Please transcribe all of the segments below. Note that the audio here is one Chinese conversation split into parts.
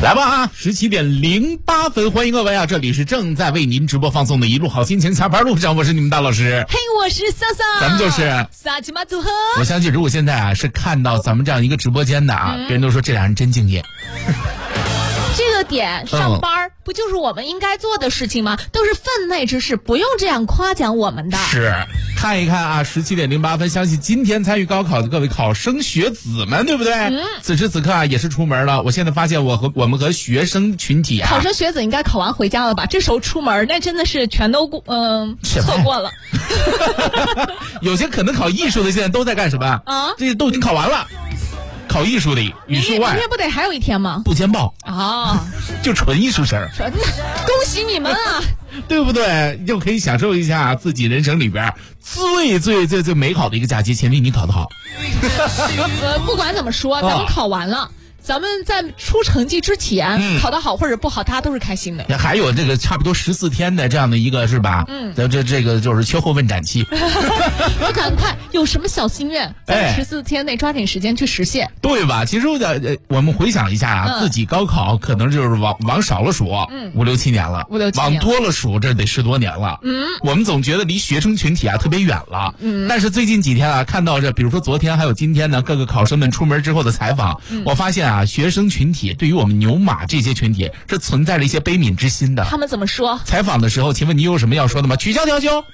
来吧啊！17:08，欢迎各位啊！这里是正在为您直播放送的一路好心情下班路上，我是你们大老师。 嘿，我是桑桑， 咱们就是撒奇马组合。 我相信，如果现在啊是看到咱们这样一个直播间的啊，别人都说这俩人真敬业。 这个点上班不就是我们应该做的事情吗？都是分内之事，不用这样夸奖我们的。 是，看一看啊，17:08，相信今天参与高考的各位考生学子们，对不对？此时此刻啊，也是出门了。我现在发现我们和学生群体啊， 考生学子应该考完回家了吧？这时候出门，那真的是全都错过了。 有些可能考艺术的，现在都在干什么啊？这些都已经考完了。考艺术的语数外， 明天不得还有一天吗？ 不兼报啊， 就纯艺术生。 恭喜你们啊， 对不对？就可以享受一下自己人生里边最美好的一个假期，前提你考得好。 不管怎么说，咱们考完了。咱们在出成绩之前，考得好或者不好，大家都是开心的。 还有这个差不多14天的这样的一个是吧？这个就是秋后问斩期。 我赶快有什么小心愿，在14天内抓紧时间去实现， 对吧？其实我们回想一下啊，自己高考可能就是往少了数，5、6、7年了，往多了数这得10多年了。我们总觉得离学生群体啊特别远了。但是最近几天啊，看到这，比如说昨天还有今天呢，各个考生们出门之后的采访，我发现啊，学生群体对于我们牛马这些群体是存在着一些悲悯之心的。 他们怎么说？ 采访的时候，请问你有什么要说的吗？取消调休。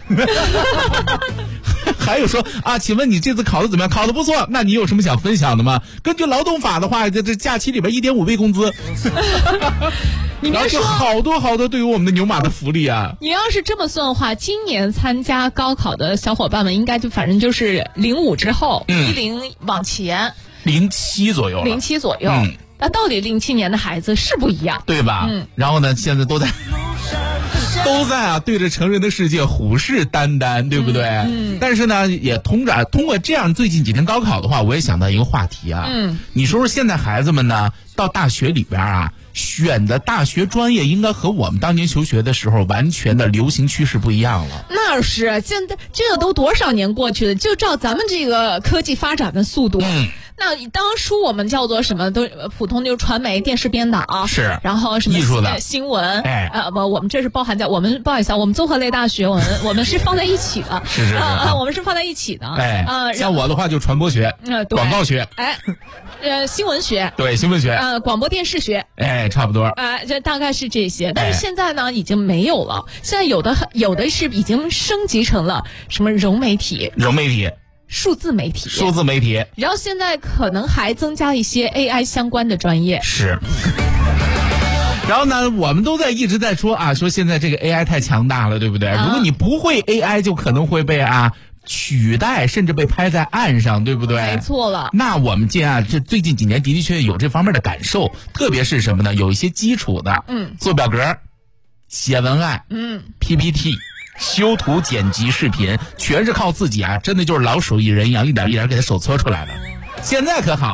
还有说啊，请问你这次考得怎么样？考得不错，那你有什么想分享的吗？根据劳动法的话，这假期里边1.5倍工资。 你别说， 好多对于我们的牛马的福利啊！ 你要是这么算的话，今年参加高考的小伙伴们，应该就反正就是05之后，10往前 ，07左右了。 07左右。那到底07年的孩子是不一样， 对吧？然后呢，现在都在啊，对着成人的世界虎视眈眈，对不对？但是呢，也通过这样最近几天高考的话，我也想到一个话题啊。你说说现在孩子们呢，到大学里边啊，选的大学专业应该和我们当年求学的时候完全的流行趋势不一样了。 那是，现在这都多少年过去了，就照咱们这个科技发展的速度。那当初我们叫做什么？都普通就是传媒、电视编导， 是， 然后什么艺术的新闻，我们这是包含在我们不好意思啊，我们综合类大学，我们是放在一起的， 是我们是放在一起的， 像我的话就传播学，广告学， 新闻学， 对，新闻学， 广播电视学， 差不多， 这大概是这些，但是现在呢已经没有了，现在有的是已经升级成了什么融媒体。数字媒体，然后现在可能还增加一些 AI 相关的专业。 是。然后呢，我们都一直在说啊，说现在这个 AI 太强大了，对不对？如果你不会 AI， 就可能会被取代，甚至被拍在岸上，对不对？ 没错了。那我们这最近几年的确有这方面的感受，特别是什么呢？有一些基础的，做表格、写文案、PPT。修图、剪辑视频，全是靠自己啊！真的就是老鼠一人一样，一点一点给他手搓出来的。现在可好。